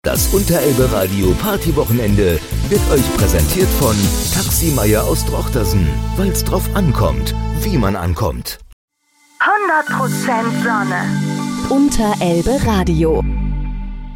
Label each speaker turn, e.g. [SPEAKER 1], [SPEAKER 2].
[SPEAKER 1] Das Unterelbe Radio Partywochenende wird euch präsentiert von Taxi Meier aus Drochtersen, weil's drauf ankommt, wie man ankommt.
[SPEAKER 2] 100% Sonne.
[SPEAKER 3] Unterelbe Radio.